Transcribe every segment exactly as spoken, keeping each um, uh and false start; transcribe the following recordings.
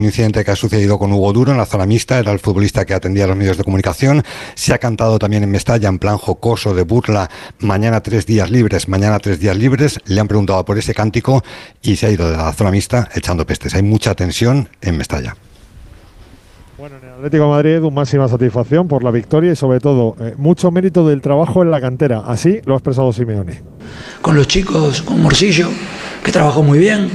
Un incidente que ha sucedido con Hugo Duro en la zona mixta, era el futbolista que atendía a los medios de comunicación. Se ha cantado también en Mestalla en plan jocoso de burla: mañana tres días libres, mañana tres días libres. Le han preguntado por ese cántico y se ha ido de la zona mixta echando pestes. Hay mucha tensión en Mestalla. Bueno, en el Atlético de Madrid, una máxima satisfacción por la victoria y sobre todo eh, mucho mérito del trabajo en la cantera. Así lo ha expresado Simeone. Con los chicos, con Morcillo, que trabajó muy bien,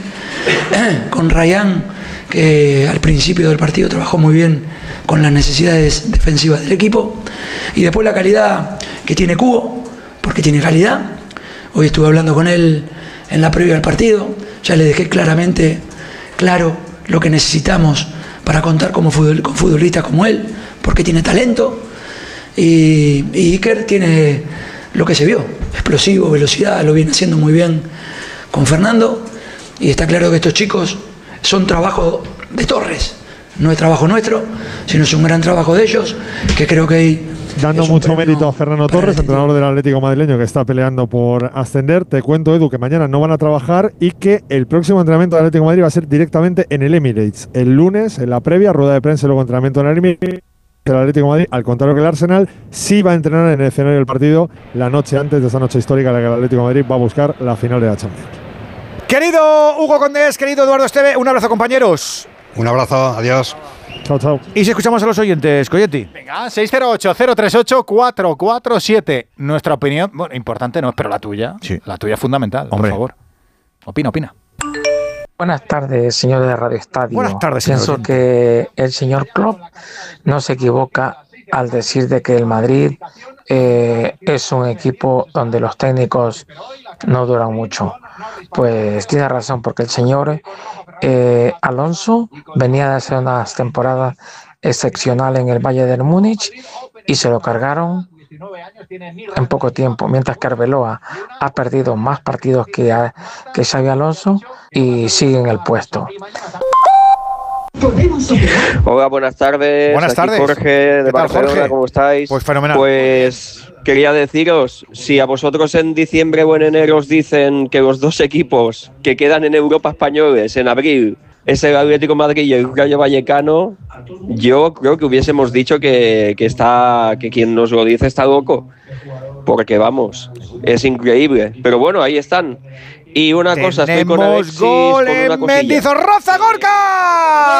con Rayán, que al principio del partido trabajó muy bien con las necesidades defensivas del equipo, y después la calidad que tiene Cubo, porque tiene calidad. Hoy estuve hablando con él en la previa al partido, ya le dejé claramente claro lo que necesitamos para contar como futbol, con futbolistas como él, porque tiene talento, y, y Iker tiene lo que se vio, explosivo, velocidad, lo viene haciendo muy bien con Fernando, y está claro que estos chicos son trabajo de Torres, no es trabajo nuestro, sino es un gran trabajo de ellos, que creo que hay... Dando mucho mérito a Fernando Torres, entrenador del Atlético madrileño que está peleando por ascender. Te cuento, Edu, que mañana no van a trabajar y que el próximo entrenamiento del Atlético de Madrid va a ser directamente en el Emirates. El lunes, en la previa, rueda de prensa y luego entrenamiento en el Emirates. El Atlético de Madrid, al contrario que el Arsenal, sí va a entrenar en el escenario del partido la noche antes de esa noche histórica en la que el Atlético de Madrid va a buscar la final de la Champions. Querido Hugo Condés, querido Eduardo Esteve, un abrazo, compañeros. Un abrazo, adiós. Chao, chao. Y si escuchamos a los oyentes, Coyetti. Venga, seis cero ocho, cero tres ocho, cuatro cuatro siete. Nuestra opinión, bueno, importante no es, pero la tuya. Sí. La tuya es fundamental, Hombre. por favor. Opina, opina. Buenas tardes, señor de Radio Estadio. Buenas tardes, señor Pienso oyente. que el señor Klopp no se equivoca al decir de que el Madrid eh, es un equipo donde los técnicos no duran mucho. Pues tiene razón, porque el señor eh, Alonso venía de hacer unas temporadas excepcionales en el Bayern de Múnich y se lo cargaron en poco tiempo, mientras que Arbeloa ha perdido más partidos que, a, que Xabi Alonso y sigue en el puesto. Hola, buenas tardes. Buenas Aquí tardes. Jorge de ¿Qué tal, Barcelona, Jorge? ¿cómo estáis? Pues fenomenal. Pues quería deciros, si a vosotros en diciembre o en enero os dicen que los dos equipos que quedan en Europa españoles en abril es el Atlético de Madrid y el Rayo Vallecano, yo creo que hubiésemos dicho que, que, está, que quien nos lo dice está loco, porque vamos, es increíble. Pero bueno, ahí están. Y una cosa, estoy con Tenemos Alexis gol por una en cosilla. Mendizorroza, Gorka.